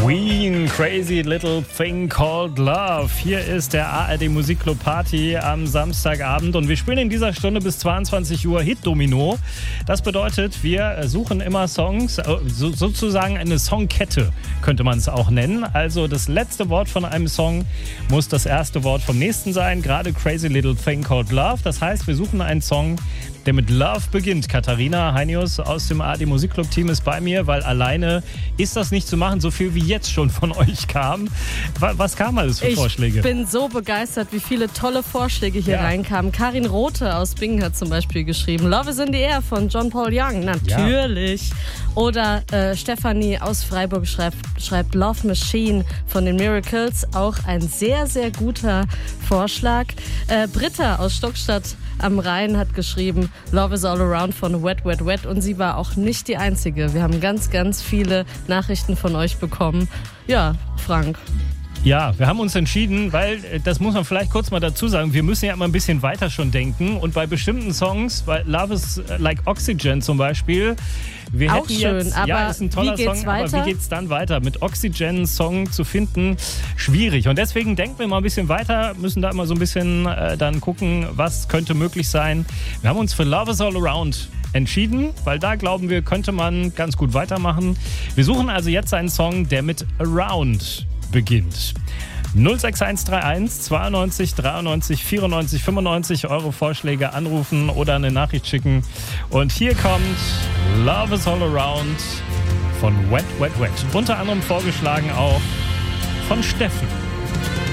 Queen, Crazy Little Thing Called Love. Hier ist der ARD Musikclub Party am Samstagabend und wir spielen in dieser Stunde bis 22 Uhr Hit-Domino. Das bedeutet, wir suchen immer Songs, sozusagen eine Songkette könnte man es auch nennen. Also das letzte Wort von einem Song muss das erste Wort vom nächsten sein. Gerade Crazy Little Thing Called Love. Das heißt, wir suchen einen Song, der mit Love beginnt. Katharina Heinius aus dem ARD Musikclub-Team ist bei mir, weil alleine ist das nicht zu machen, so viel wie jetzt schon von euch kam. Was kam alles für Vorschläge? Ich bin so begeistert, wie viele tolle Vorschläge hier reinkamen. Karin Rothe aus Bingen hat zum Beispiel geschrieben, Love is in the Air von John Paul Young, natürlich. Ja. Oder Stefanie aus Freiburg schreibt Love Machine von den Miracles, auch ein sehr, sehr guter Vorschlag. Britta aus Stockstadt am Rhein hat geschrieben, Love is all around von Wet, Wet, Wet. Und sie war auch nicht die Einzige. Wir haben ganz, ganz viele Nachrichten von euch bekommen. Ja, Frank. Ja, wir haben uns entschieden, weil, das muss man vielleicht kurz mal dazu sagen, wir müssen ja immer ein bisschen weiter schon denken. Und bei bestimmten Songs, bei Love is Like Oxygen zum Beispiel, wir auch hätten schön, jetzt, aber ja, ist ein toller Song, weiter? Aber wie geht's dann weiter? Mit Oxygen einen Song zu finden, schwierig. Und deswegen denken wir mal ein bisschen weiter, müssen da immer so ein bisschen dann gucken, was könnte möglich sein. Wir haben uns für Love is All Around entschieden, weil da glauben wir, könnte man ganz gut weitermachen. Wir suchen also jetzt einen Song, der mit Around beginnt. 06131 92 93 94 95 eure Vorschläge anrufen oder eine Nachricht schicken. Und hier kommt Love is All Around von Wet, Wet, Wet. Unter anderem vorgeschlagen auch von Steffen.